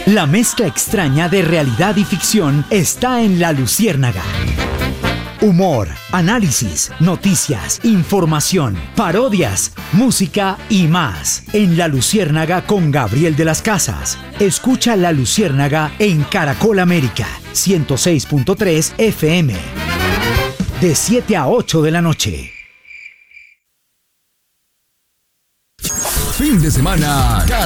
La mezcla extraña de realidad y ficción está en La Luciérnaga. Humor, análisis, noticias, información, parodias, música y más. En La Luciérnaga con Gabriel de las Casas. Escucha La Luciérnaga en Caracol América, 106.3 FM. De 7 a 8 de la noche. Fin de semana.